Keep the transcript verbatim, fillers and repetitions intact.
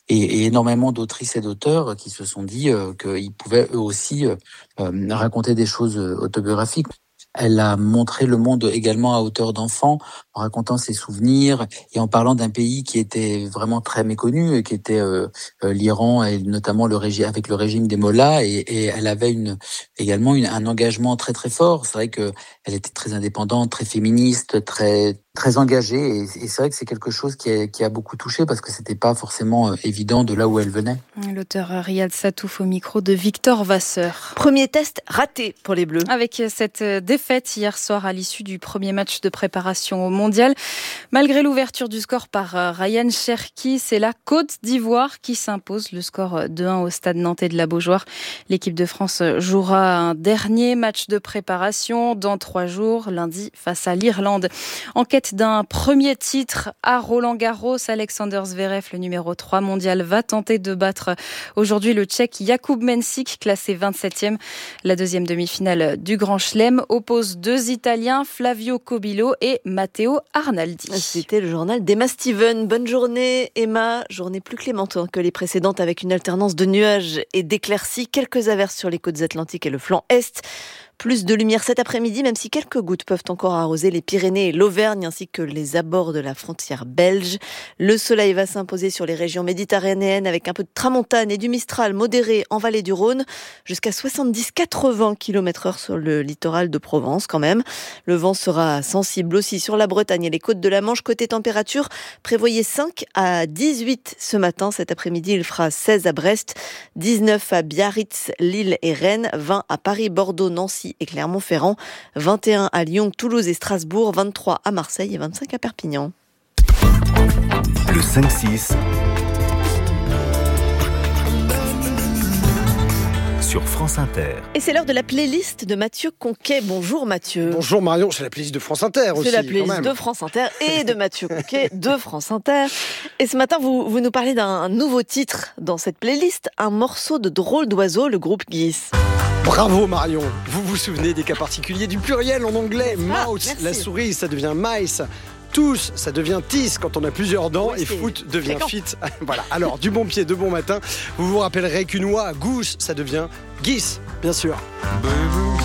et, et énormément d'autrices et d'auteurs qui se sont dit euh, qu'ils pouvaient eux aussi euh, euh, raconter des choses autobiographiques. Elle a montré le monde également à hauteur d'enfant, en racontant ses souvenirs et en parlant d'un pays qui était vraiment très méconnu, qui était euh, euh, l'Iran, et notamment le régime avec le régime des mollahs. Et, et elle avait une, également une, un engagement très très fort. C'est vrai que elle était très indépendante, très féministe, très très engagée. Et, et c'est vrai que c'est quelque chose qui a, qui a beaucoup touché parce que c'était pas forcément évident de là où elle venait. L'auteur Riyad Sattouf au micro de Victor Vasseur. Premier test raté pour les Bleus. Avec cette défaite hier soir à l'issue du premier match de préparation au mondial. Malgré l'ouverture du score par Ryan Cherki, c'est la Côte d'Ivoire qui s'impose. Le score deux un au stade nantais de la Beaujoire. L'équipe de France jouera un dernier match de préparation dans trois jours, lundi face à l'Irlande. En quête d'un premier titre à Roland-Garros, Alexander Zverev, le numéro trois mondial, va tenter de battre aujourd'hui le Tchèque Jakub Mensik, classé vingt-septième. La deuxième demi-finale du Grand Chelem oppose deux Italiens, Flavio Cobillo et Matteo Arnaldi. C'était le journal d'Emma Steven. Bonne journée Emma, journée plus clémente que les précédentes avec une alternance de nuages et d'éclaircies, quelques averses sur les côtes atlantiques et le flanc est. Plus de lumière cet après-midi, même si quelques gouttes peuvent encore arroser les Pyrénées et l'Auvergne, ainsi que les abords de la frontière belge. Le soleil va s'imposer sur les régions méditerranéennes avec un peu de tramontane et du mistral modéré en vallée du Rhône, jusqu'à soixante-dix à quatre-vingts kilomètres heure sur le littoral de Provence quand même. Le vent sera sensible aussi sur la Bretagne et les côtes de la Manche. Côté température, prévoyez cinq à dix-huit ce matin. Cet après-midi, il fera seize à Brest, dix-neuf à Biarritz, Lille et Rennes, vingt à Paris, Bordeaux, Nancy et Clermont-Ferrand, vingt et un à Lyon, Toulouse et Strasbourg, vingt-trois à Marseille et vingt-cinq à Perpignan. Le cinq six sur France Inter. Et c'est l'heure de la playlist de Mathieu Conquet. Bonjour Mathieu. Bonjour Marion, c'est la playlist de France Inter aussi. C'est la playlist de France Inter et de Mathieu Conquet de France Inter. Et ce matin, vous, vous nous parlez d'un nouveau titre dans cette playlist, un morceau de Drôle d'oiseau, le groupe Geese. Bravo Marion. Vous vous souvenez des cas particuliers du pluriel en anglais. Ah, Mouse, merci. la souris, ça devient mice. Tous, ça devient tis quand on a plusieurs dents, Oui, et foot devient fréquent. fit. Voilà. Alors, du bon pied, de bon matin. Vous vous rappellerez qu'une oie, goose, ça devient geese, bien sûr. Baby,